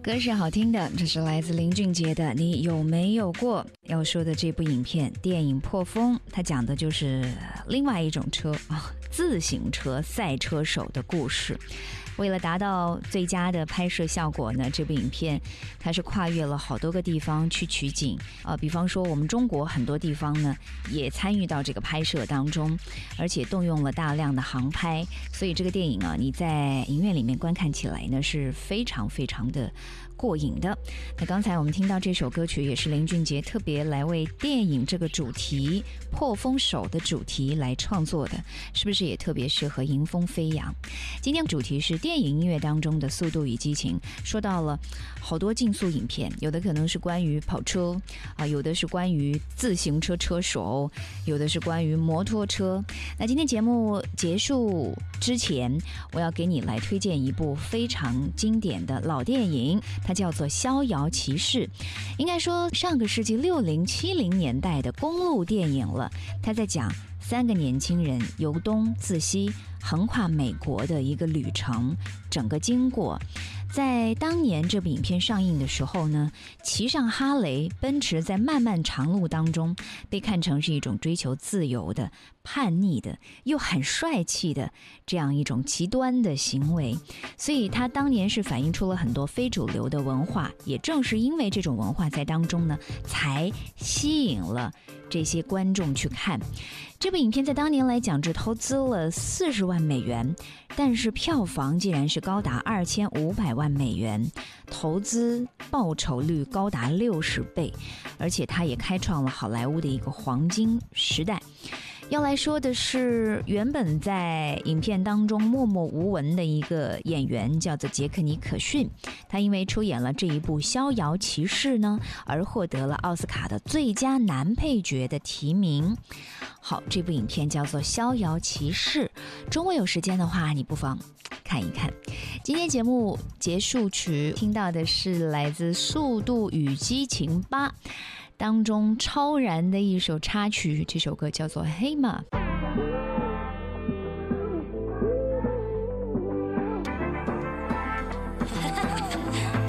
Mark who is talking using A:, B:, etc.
A: 歌是好听的，这是来自林俊杰的《你有没有过》。要说的这部影片电影《破风》，它讲的就是另外一种车自行车赛车手的故事。为了达到最佳的拍摄效果呢，这部影片它是跨越了好多个地方去取景比方说我们中国很多地方呢也参与到这个拍摄当中，而且动用了大量的航拍，所以这个电影你在影院里面观看起来呢是非常非常的过瘾的。那刚才我们听到这首歌曲也是林俊杰特别来为电影这个主题破风手的主题来创作的，是不是也特别适合迎风飞扬？今天主题是电影音乐当中的速度与激情，说到了好多竞速影片，有的可能是关于跑车有的是关于自行车车手，有的是关于摩托车。那今天节目结束之前，我要给你来推荐一部非常经典的老电影，它叫做《逍遥骑士》，应该说上个世纪60、70年代的公路电影了。它在讲3个年轻人由东自西横跨美国的一个旅程，整个经过。在当年这部影片上映的时候呢，骑上哈雷奔驰在漫漫长路当中，被看成是一种追求自由的、叛逆的又很帅气的这样一种极端的行为，所以它当年是反映出了很多非主流的文化，也正是因为这种文化在当中呢，才吸引了这些观众去看。这部影片在当年来讲只投资了40万美元，但是票房竟然是高达2500万美元，投资报酬率高达60倍，而且它也开创了好莱坞的一个黄金时代。要来说的是，原本在影片当中默默无闻的一个演员叫做杰克尼可逊，他因为出演了这一部《逍遥骑士》呢，而获得了奥斯卡的最佳男配角的提名。好，这部影片叫做《逍遥骑士》，周末有时间的话，你不妨看一看。今天节目结束曲听到的是来自《速度与激情8》当中超燃的一首插曲，这首歌叫做《黑马》。